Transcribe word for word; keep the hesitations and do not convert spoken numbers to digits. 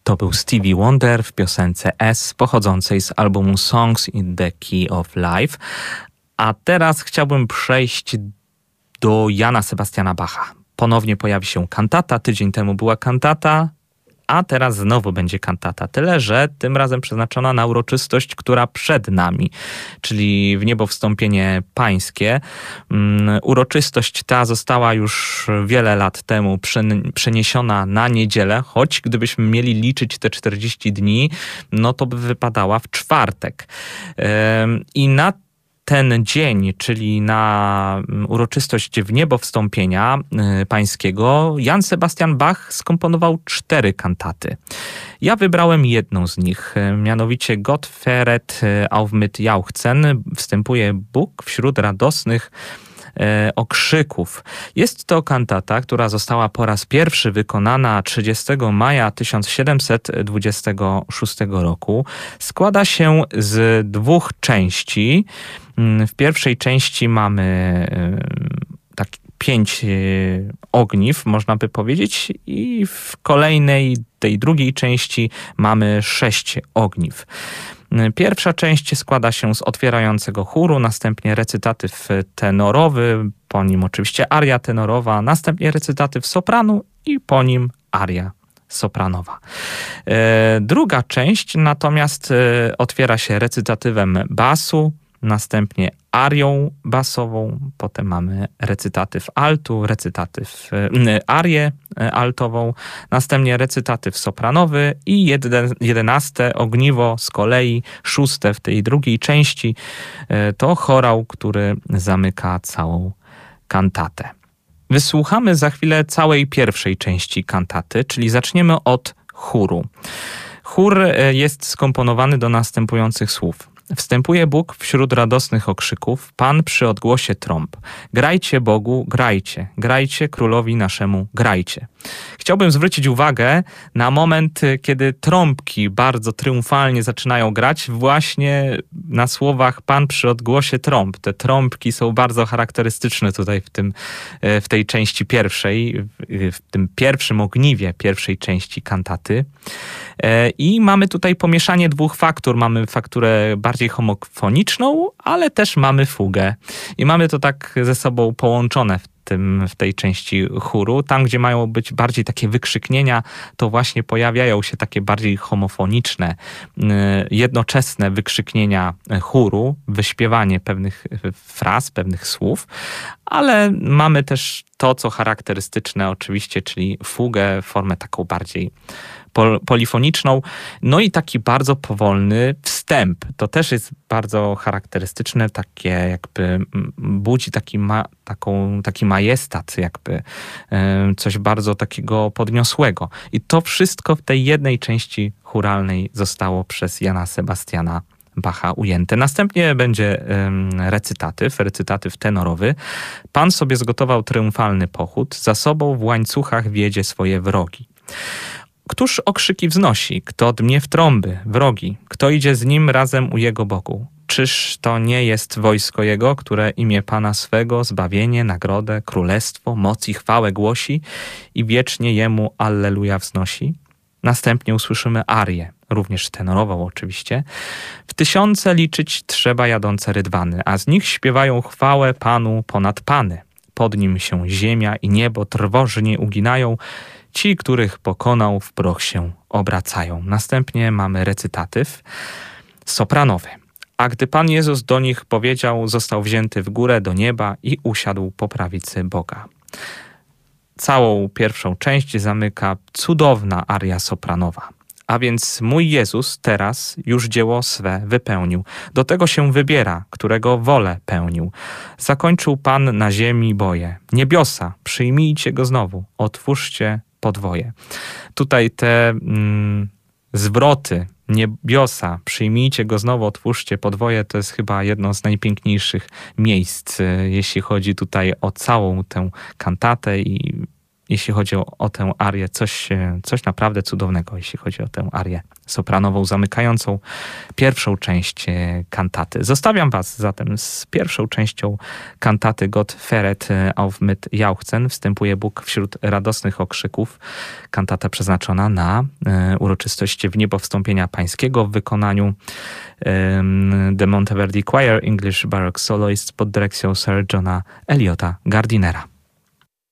To był Stevie Wonder w piosence S, pochodzącej z albumu Songs in the Key of Life. A teraz chciałbym przejść do Jana Sebastiana Bacha. Ponownie pojawi się kantata, tydzień temu była kantata, a teraz znowu będzie kantata. Tyle, że tym razem przeznaczona na uroczystość, która przed nami, czyli w niebowstąpienie pańskie. Um, uroczystość ta została już wiele lat temu przeniesiona na niedzielę, choć gdybyśmy mieli liczyć te czterdzieści dni, no to by wypadała w czwartek. Um, I na ten dzień, czyli na uroczystość w niebowstąpienia pańskiego, Jan Sebastian Bach skomponował cztery kantaty. Ja wybrałem jedną z nich, mianowicie Gott fähret auf mit Jauchzen, wstępuje Bóg wśród radosnych okrzyków. Jest to kantata, która została po raz pierwszy wykonana trzydziestego maja tysiąc siedemset dwudziestego szóstego roku. Składa się z dwóch części. W pierwszej części mamy tak pięć ogniw, można by powiedzieć, i w kolejnej, tej drugiej części mamy sześć ogniw. Pierwsza część składa się z otwierającego chóru, następnie recytatyw tenorowy, po nim oczywiście aria tenorowa, następnie recytatyw sopranu i po nim aria sopranowa. Druga część natomiast otwiera się recytatywem basu, następnie arią basową, potem mamy recytatyw altu, recytatyw arię altową, następnie recytatyw sopranowy i jedenaste ogniwo z kolei, szóste w tej drugiej części, to chorał, który zamyka całą kantatę. Wysłuchamy za chwilę całej pierwszej części kantaty, czyli zaczniemy od chóru. Chór jest skomponowany do następujących słów. Wstępuje Bóg wśród radosnych okrzyków, Pan przy odgłosie trąb. Grajcie Bogu, grajcie, grajcie królowi naszemu, grajcie. Chciałbym zwrócić uwagę na moment, kiedy trąbki bardzo triumfalnie zaczynają grać, właśnie na słowach Pan przy odgłosie trąb. Te trąbki są bardzo charakterystyczne tutaj w tym, w tej części pierwszej, w tym pierwszym ogniwie pierwszej części kantaty. I mamy tutaj pomieszanie dwóch faktur. Mamy fakturę bardziej homofoniczną, ale też mamy fugę. I mamy to tak ze sobą połączone w tym, w tej części chóru. Tam, gdzie mają być bardziej takie wykrzyknienia, to właśnie pojawiają się takie bardziej homofoniczne, jednoczesne wykrzyknienia chóru, wyśpiewanie pewnych fraz, pewnych słów, ale mamy też to, co charakterystyczne oczywiście, czyli fugę, formę taką bardziej polifoniczną, no i taki bardzo powolny wstęp. To też jest bardzo charakterystyczne, takie jakby budzi taki, ma, taką, taki majestat, jakby coś bardzo takiego podniosłego. I to wszystko w tej jednej części chóralnej zostało przez Jana Sebastiana Bacha ujęte. Następnie będzie recytatyw, recytatyw tenorowy. Pan sobie zgotował triumfalny pochód, za sobą w łańcuchach wiedzie swoje wrogi. Któż okrzyki wznosi? Kto dmie w trąby, wrogi? Kto idzie z nim razem u jego boku? Czyż to nie jest wojsko jego, które imię Pana swego, zbawienie, nagrodę, królestwo, moc i chwałę głosi i wiecznie jemu Alleluja wznosi? Następnie usłyszymy arię, również tenorową oczywiście. W tysiące liczyć trzeba jadące rydwany, a z nich śpiewają chwałę Panu ponad Pany. Pod nim się ziemia i niebo trwożnie uginają, ci, których pokonał, w proch się obracają. Następnie mamy recytatyw sopranowy. A gdy Pan Jezus do nich powiedział, został wzięty w górę do nieba i usiadł po prawicy Boga. Całą pierwszą część zamyka cudowna aria sopranowa. A więc mój Jezus teraz już dzieło swe wypełnił. Do tego się wybiera, którego wolę pełnił. Zakończył Pan na ziemi boje. Niebiosa, przyjmijcie go znowu, otwórzcie podwoje. Tutaj te mm, zwroty, niebiosa, przyjmijcie go znowu, otwórzcie podwoje, to jest chyba jedno z najpiękniejszych miejsc, jeśli chodzi tutaj o całą tę kantatę i jeśli chodzi o, o tę arię, coś, coś naprawdę cudownego, jeśli chodzi o tę arię sopranową zamykającą pierwszą część kantaty. Zostawiam was zatem z pierwszą częścią kantaty Gott verrät auf mit Jauchzen. Wstępuje Bóg wśród radosnych okrzyków. Kantata przeznaczona na e, uroczystość w niebo wstąpienia pańskiego w wykonaniu e, The Monteverdi Choir English Baroque Soloists pod dyrekcją Sir Johna Eliota Gardinera.